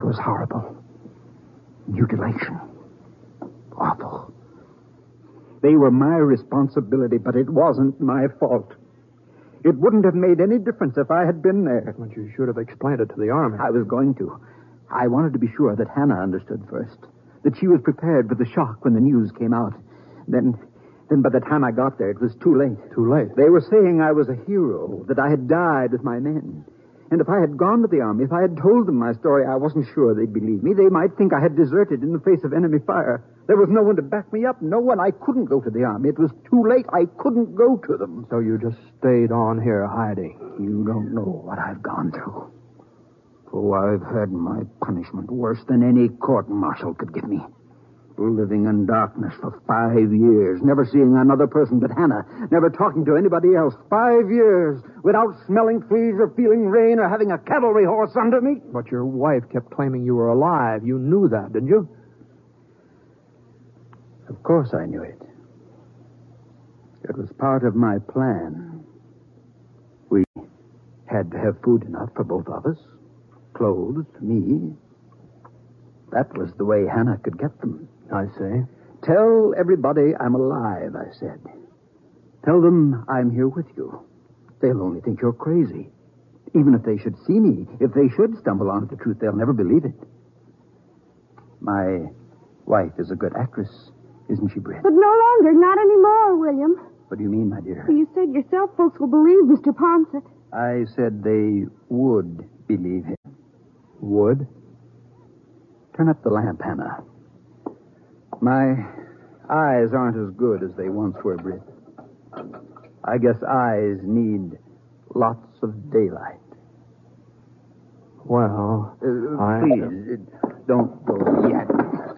was horrible. Mutilation. Awful. They were my responsibility, but it wasn't my fault. It wouldn't have made any difference if I had been there. But you should have explained it to the Army. I was going to. I wanted to be sure that Hannah understood first. That she was prepared for the shock when the news came out. Then by the time I got there, it was too late. Too late? They were saying I was a hero, that I had died with my men. And if I had gone to the Army, if I had told them my story, I wasn't sure they'd believe me. They might think I had deserted in the face of enemy fire. There was no one to back me up. No one. I couldn't go to the Army. It was too late. I couldn't go to them. So you just stayed on here hiding. You don't know what I've gone through. Oh, I've had my punishment worse than any court-martial could give me. Living in darkness for 5 years, never seeing another person but Hannah, never talking to anybody else. 5 years without smelling fleas or feeling rain or having a cavalry horse under me. But your wife kept claiming you were alive. You knew that, didn't you? Of course I knew it. It was part of my plan. We had to have food enough for both of us. Clothes, me. That was the way Hannah could get them. I see. Tell everybody I'm alive, I said. Tell them I'm here with you. They'll only think you're crazy. Even if they should see me, if they should stumble onto the truth, they'll never believe it. My wife is a good actress, isn't she, Britt? But no longer, not anymore, William. What do you mean, my dear? Well, you said yourself folks will believe Mr. Ponsett. I said they would believe him. Would? Turn up the lamp, Hannah. My eyes aren't as good as they once were, Britt. I guess eyes need lots of daylight. Well, please, don't go yet.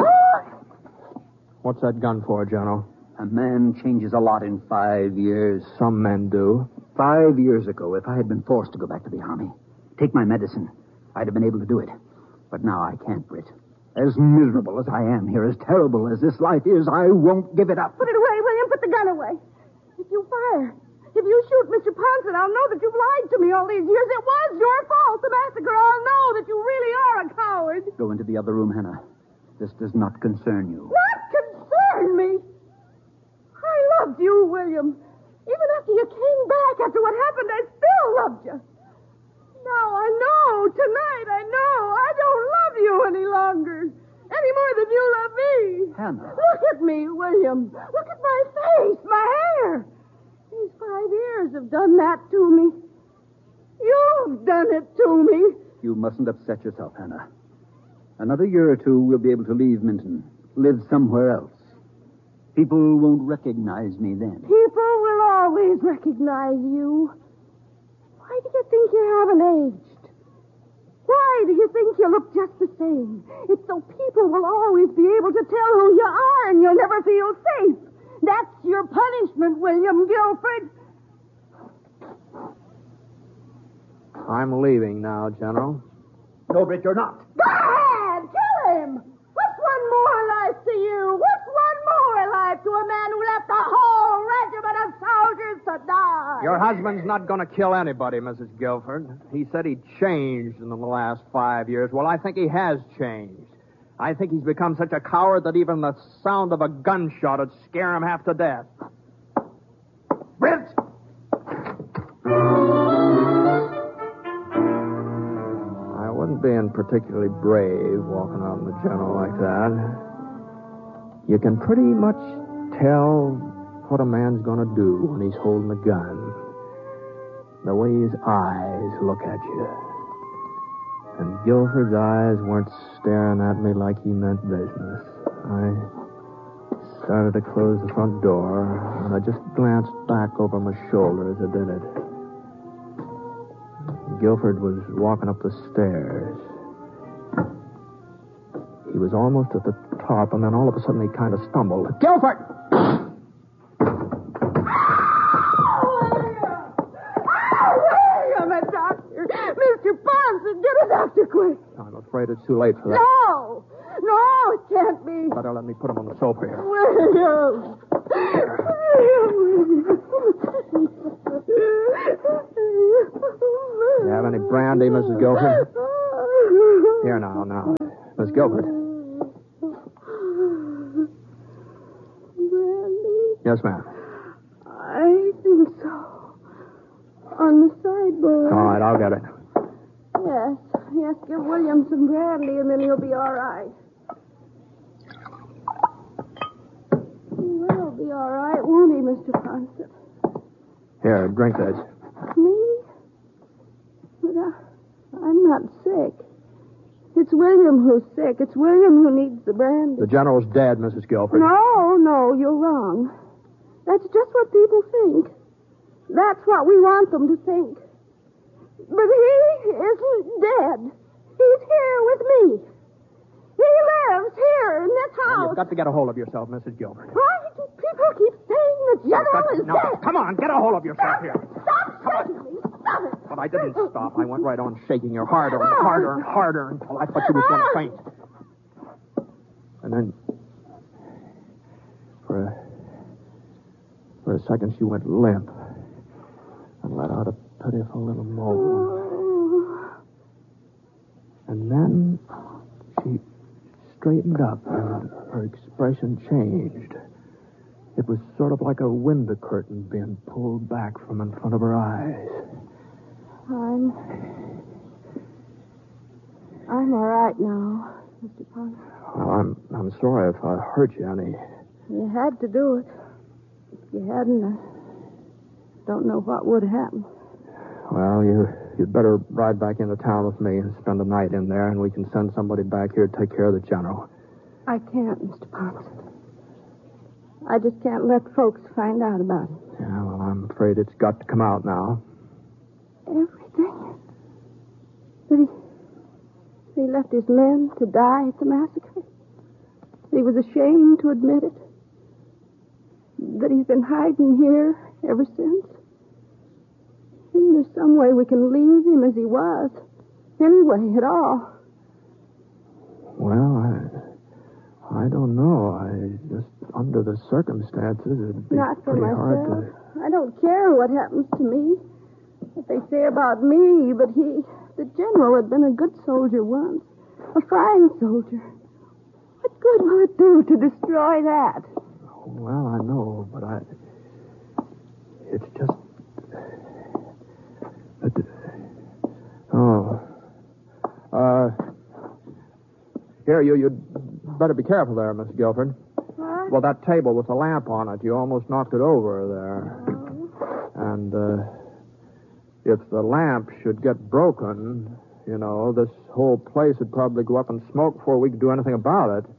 What's that gun for, General? A man changes a lot in 5 years. Some men do. 5 years ago, if I had been forced to go back to the Army, take my medicine, I'd have been able to do it. But now I can't, Britt. As miserable as I am here, as terrible as this life is, I won't give it up. Put it away, William. Put the gun away. If you fire, if you shoot Mr. Ponsett, I'll know that you've lied to me all these years. It was your fault, the massacre. I'll know that you really are a coward. Go into the other room, Hannah. This does not concern you. Not concern me? I loved you, William. Even after you came back, after what happened, I still loved you. Now I know, tonight I know, I don't love you any longer. Any more than you love me. Hannah. Look at me, William. Look at my face, my hair. These 5 years have done that to me. You've done it to me. You mustn't upset yourself, Hannah. Another year or two, we'll be able to leave Minton, live somewhere else. People won't recognize me then. People will always recognize you. Why do you think you haven't aged? Why do you think you look just the same? It's so people will always be able to tell who you are and you'll never feel safe. That's your punishment, William Guilford. I'm leaving now, General. No, Britt, you're not. Go ahead! Kill him! What's one more life to you? What's one more life to a man who left a whole regiment of soldiers to die? Your husband's not going to kill anybody, Mrs. Guilford. He said he'd changed in the last 5 years. Well, I think he has changed. I think he's become such a coward that even the sound of a gunshot would scare him half to death. Britt! I wasn't being particularly brave walking out in the General like that. You can pretty much tell what a man's going to do when he's holding a gun. The way his eyes look at you. And Guilford's eyes weren't staring at me like he meant business. I started to close the front door, and I just glanced back over my shoulder as I did it. Guilford was walking up the stairs. He was almost at the top, and then all of a sudden he kind of stumbled. Guilford! Mr. Ponsett, get a doctor quick. I'm afraid it's too late for that. No, it can't be. Better let me put him on the sofa here. William. You have any brandy, Mrs. Guilford? Here now. Miss Gilbert. Brandy? Yes, ma'am. I think so. On the sideboard. All right, I'll get it. Yes, give William some brandy and then he'll be all right. He will be all right, won't he, Mr. Ponset? Here, drink this. Me? But I'm not sick. It's William who's sick. It's William who needs the brandy. The general's dead, Mrs. Guilford. No, you're wrong. That's just what people think. That's what we want them to think. But he isn't dead. He's here with me. He lives here in this house. You've got to get a hold of yourself, Mrs. Gilbert. Why do people keep saying the general is Now, dead? come on, get a hold of yourself here. Stop shaking me. Stop it. But I didn't stop. I went right on shaking her harder and harder and harder until I thought she was going to faint. And then, for a second, she went limp and let out a pitiful little moan. And then she straightened up and her expression changed. It was sort of like a window curtain being pulled back from in front of her eyes. I'm all right now, Mr. Pond. Well, I'm sorry if I hurt you any. You had to do it. If you hadn't, I don't know what would happen. Well, you'd better ride back into town with me and spend the night in there, and we can send somebody back here to take care of the general. I can't, Mr. Ponset. I just can't let folks find out about it. Yeah, well, I'm afraid it's got to come out now. Everything? That he left his men to die at the massacre? That he was ashamed to admit it? That he's been hiding here ever since? Isn't there some way we can leave him as he was? Any way at all? Well, I don't know. Under the circumstances, it'd be Not for pretty myself. hard to... I don't care what happens to me. What they say about me, but the general had been a good soldier once. A fine soldier. What good will it do to destroy that? Well, I know, but it's just... Here, you'd better be careful there, Miss Guilford. What? Well, that table with the lamp on it, you almost knocked it over there. And, if the lamp should get broken, this whole place would probably go up in smoke before we could do anything about it.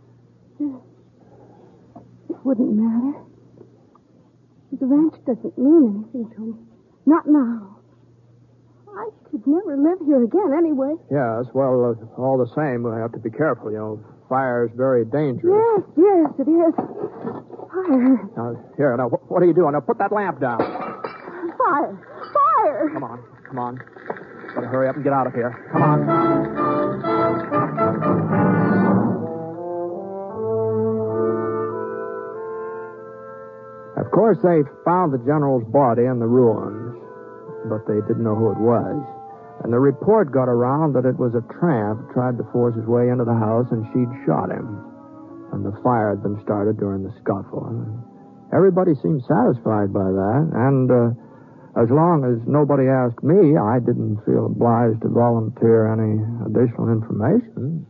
It wouldn't matter. The ranch doesn't mean anything to me. Not now. I could never live here again anyway. Yes, well, all the same, we have to be careful. Fire's very dangerous. Yes, it is. Fire. Now, what are you doing? Now, put that lamp down. Fire. Come on. Better hurry up and get out of here. Come on. Of course, they found the general's body in the ruins, but they didn't know who it was. And the report got around that it was a tramp tried to force his way into the house and she'd shot him. And the fire had been started during the scuffle. Everybody seemed satisfied by that, and as long as nobody asked me, I didn't feel obliged to volunteer any additional information.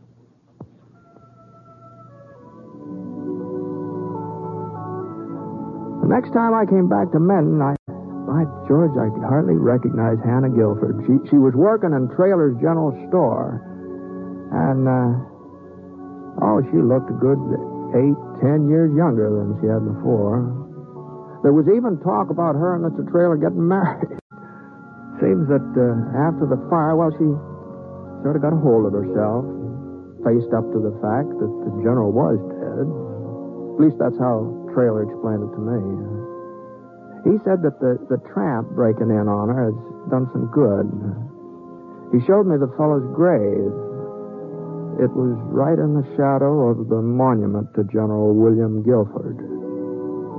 The next time I came back to Menton, by George, I could hardly recognize Hannah Guilford. She was working in Traylor's general store. And, she looked a good 8-10 years younger than she had before. There was even talk about her and Mr. Traylor getting married. Seems that after the fire, she sort of got a hold of herself, faced up to the fact that the general was dead. At least that's how Traylor explained it to me. He said that the tramp breaking in on her has done some good. He showed me the fellow's grave. It was right in the shadow of the monument to General William Guilford.